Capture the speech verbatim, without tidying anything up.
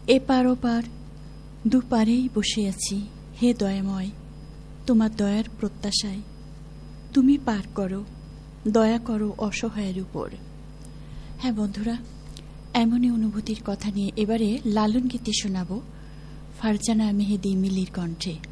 এপার ওপার দুপারেই বসে আছি, হে দয়াময়, তোমার দয়ার প্রত্যাশায়। তুমি পার করো, দয়া করো অসহায়ের উপর। হ্যাঁ বন্ধুরা, এমনই অনুভূতির কথা নিয়ে এবারে লালন গীতি শোনাব ফারজানা মেহেদি মিলির কণ্ঠে।